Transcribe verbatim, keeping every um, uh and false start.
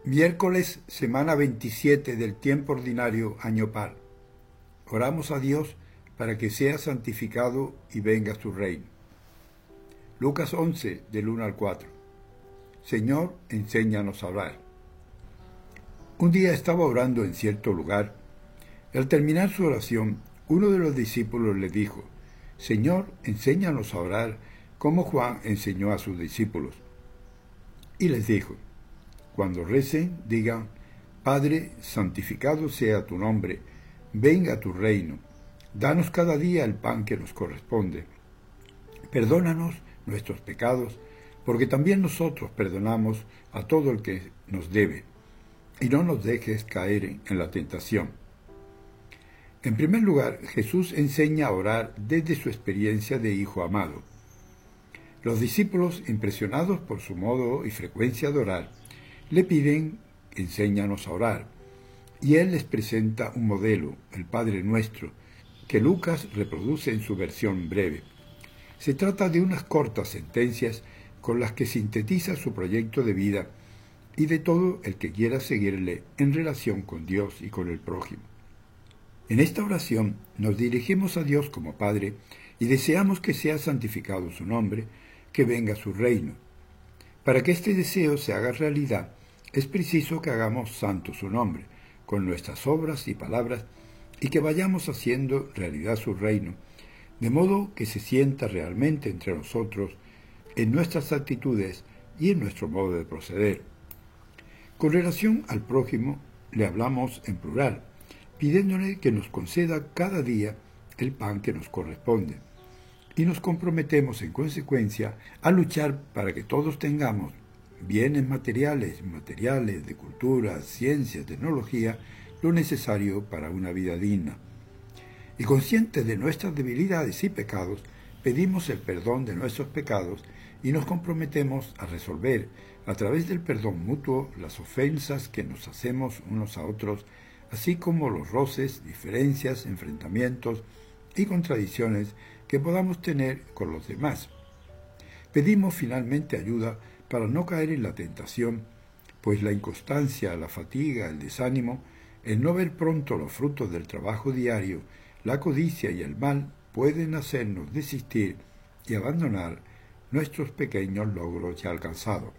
Miércoles, semana veintisiete del tiempo ordinario, año par. Oramos a Dios para que sea santificado y venga su reino. Lucas once, del uno al cuatro. Señor, enséñanos a orar. Un día estaba orando en cierto lugar. Al terminar su oración, uno de los discípulos le dijo: Señor, enséñanos a orar, como Juan enseñó a sus discípulos. Y les dijo: Cuando recen, digan: Padre, santificado sea tu nombre, venga tu reino, danos cada día el pan que nos corresponde. Perdónanos nuestros pecados, porque también nosotros perdonamos a todo el que nos debe, y no nos dejes caer en la tentación. En primer lugar, Jesús enseña a orar desde su experiencia de hijo amado. Los discípulos, impresionados por su modo y frecuencia de orar, le piden: enséñanos a orar, y él les presenta un modelo, el Padre Nuestro, que Lucas reproduce en su versión breve. Se trata de unas cortas sentencias con las que sintetiza su proyecto de vida y de todo el que quiera seguirle en relación con Dios y con el prójimo. En esta oración nos dirigimos a Dios como Padre y deseamos que sea santificado su nombre, que venga su reino. Para que este deseo se haga realidad, es preciso que hagamos santo su nombre, con nuestras obras y palabras, y que vayamos haciendo realidad su reino, de modo que se sienta realmente entre nosotros, en nuestras actitudes y en nuestro modo de proceder. Con relación al prójimo, le hablamos en plural, pidiéndole que nos conceda cada día el pan que nos corresponde, y nos comprometemos en consecuencia a luchar para que todos tengamos bienes materiales, inmateriales, de cultura, ciencia, tecnología, lo necesario para una vida digna. Y conscientes de nuestras debilidades y pecados, pedimos el perdón de nuestros pecados y nos comprometemos a resolver, a través del perdón mutuo, las ofensas que nos hacemos unos a otros, así como los roces, diferencias, enfrentamientos y contradicciones que podamos tener con los demás. Pedimos finalmente ayuda para no caer en la tentación, pues la inconstancia, la fatiga, el desánimo, el no ver pronto los frutos del trabajo diario, la codicia y el mal pueden hacernos desistir y abandonar nuestros pequeños logros ya alcanzados.